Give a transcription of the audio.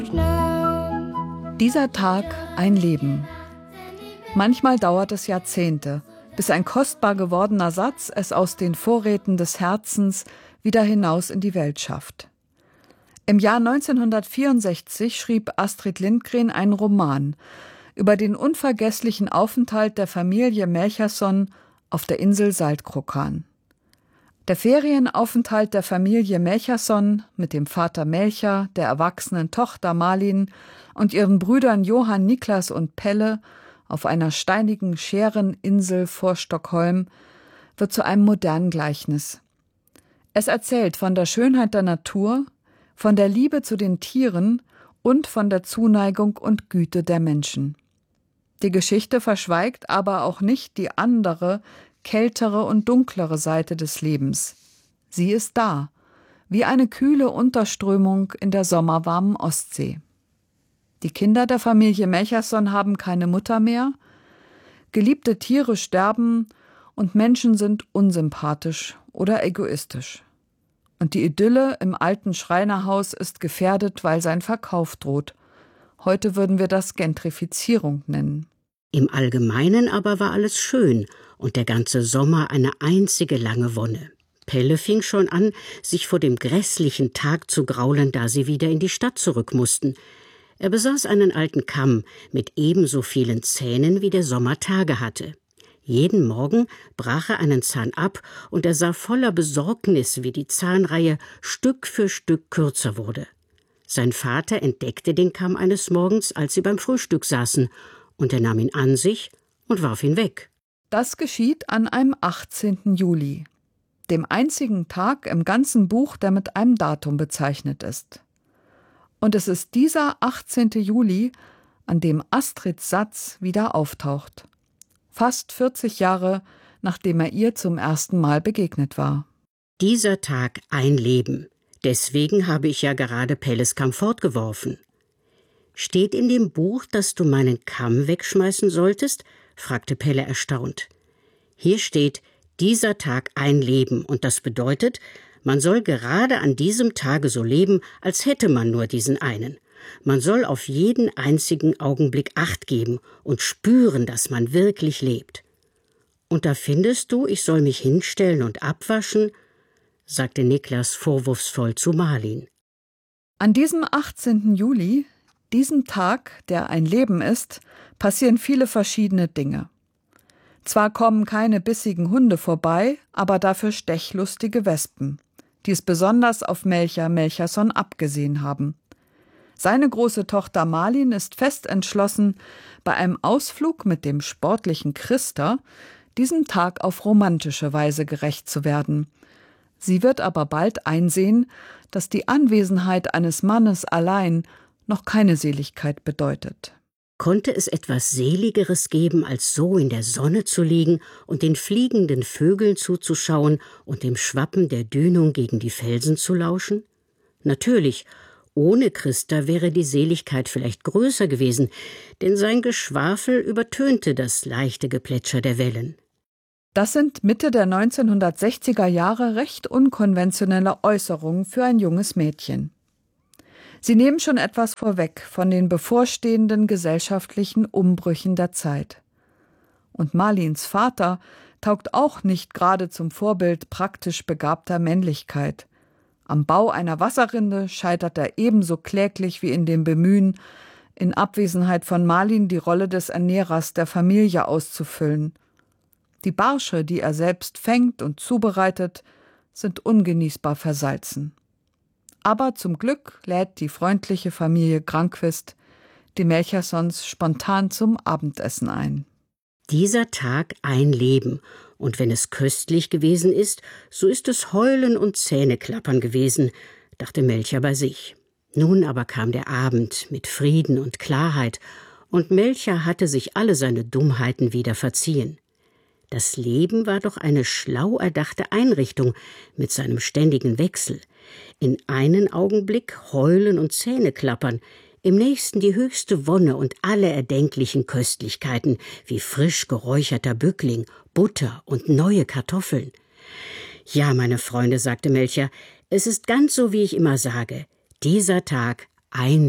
Dieser Tag ein Leben. Manchmal dauert es Jahrzehnte, bis ein kostbar gewordener Satz es aus den Vorräten des Herzens wieder hinaus in die Welt schafft. Im Jahr 1964 schrieb Astrid Lindgren einen Roman über den unvergesslichen Aufenthalt der Familie Melchiorson auf der Insel Saltkrokan. Der Ferienaufenthalt der Familie Melchiorson mit dem Vater Melchior, der erwachsenen Tochter Malin und ihren Brüdern Johann, Niklas und Pelle auf einer steinigen Schäreninsel vor Stockholm wird zu einem modernen Gleichnis. Es erzählt von der Schönheit der Natur, von der Liebe zu den Tieren und von der Zuneigung und Güte der Menschen. Die Geschichte verschweigt aber auch nicht die andere, kältere und dunklere Seite des Lebens. Sie ist da, wie eine kühle Unterströmung in der sommerwarmen Ostsee. Die Kinder der Familie Melchiorson haben keine Mutter mehr, geliebte Tiere sterben und Menschen sind unsympathisch oder egoistisch. Und die Idylle im alten Schreinerhaus ist gefährdet, weil sein Verkauf droht. Heute würden wir das Gentrifizierung nennen. Im Allgemeinen aber war alles schön und der ganze Sommer eine einzige lange Wonne. Pelle fing schon an, sich vor dem grässlichen Tag zu graulen, da sie wieder in die Stadt zurück mussten. Er besaß einen alten Kamm mit ebenso vielen Zähnen, wie der Sommer Tage hatte. Jeden Morgen brach er einen Zahn ab und er sah voller Besorgnis, wie die Zahnreihe Stück für Stück kürzer wurde. Sein Vater entdeckte den Kamm eines Morgens, als sie beim Frühstück saßen, und er nahm ihn an sich und warf ihn weg. Das geschieht an einem 18. Juli, dem einzigen Tag im ganzen Buch, der mit einem Datum bezeichnet ist. Und es ist dieser 18. Juli, an dem Astrids Satz wieder auftaucht. Fast 40 Jahre, nachdem er ihr zum ersten Mal begegnet war. Dieser Tag ein Leben. Deswegen habe ich ja gerade Pelles Kamm fortgeworfen. »Steht in dem Buch, dass du meinen Kamm wegschmeißen solltest?« fragte Pelle erstaunt. »Hier steht, dieser Tag ein Leben, und das bedeutet, man soll gerade an diesem Tage so leben, als hätte man nur diesen einen. Man soll auf jeden einzigen Augenblick Acht geben und spüren, dass man wirklich lebt. Und da findest du, ich soll mich hinstellen und abwaschen?« sagte Niklas vorwurfsvoll zu Malin. An diesem 18. Juli, diesem Tag, der ein Leben ist, passieren viele verschiedene Dinge. Zwar kommen keine bissigen Hunde vorbei, aber dafür stechlustige Wespen, die es besonders auf Melchior Melchiorson abgesehen haben. Seine große Tochter Malin ist fest entschlossen, bei einem Ausflug mit dem sportlichen Christer diesem Tag auf romantische Weise gerecht zu werden. Sie wird aber bald einsehen, dass die Anwesenheit eines Mannes allein noch keine Seligkeit bedeutet. Konnte es etwas Seligeres geben, als so in der Sonne zu liegen und den fliegenden Vögeln zuzuschauen und dem Schwappen der Dünung gegen die Felsen zu lauschen? Natürlich, ohne Christa wäre die Seligkeit vielleicht größer gewesen, denn sein Geschwafel übertönte das leichte Geplätscher der Wellen. Das sind Mitte der 1960er Jahre recht unkonventionelle Äußerungen für ein junges Mädchen. Sie nehmen schon etwas vorweg von den bevorstehenden gesellschaftlichen Umbrüchen der Zeit. Und Malins Vater taugt auch nicht gerade zum Vorbild praktisch begabter Männlichkeit. Am Bau einer Wasserrinde scheitert er ebenso kläglich wie in dem Bemühen, in Abwesenheit von Malin die Rolle des Ernährers der Familie auszufüllen. Die Barsche, die er selbst fängt und zubereitet, sind ungenießbar versalzen. Aber zum Glück lädt die freundliche Familie Granqvist die Melchiorsons spontan zum Abendessen ein. Dieser Tag ein Leben, und wenn es köstlich gewesen ist, so ist es Heulen und Zähneklappern gewesen, dachte Melchior bei sich. Nun aber kam der Abend mit Frieden und Klarheit, und Melchior hatte sich alle seine Dummheiten wieder verziehen. Das Leben war doch eine schlau erdachte Einrichtung mit seinem ständigen Wechsel. In einen Augenblick Heulen und Zähneklappern, im nächsten die höchste Wonne und alle erdenklichen Köstlichkeiten, wie frisch geräucherter Bückling, Butter und neue Kartoffeln. »Ja, meine Freunde«, sagte Melchior, »es ist ganz so, wie ich immer sage, dieser Tag ein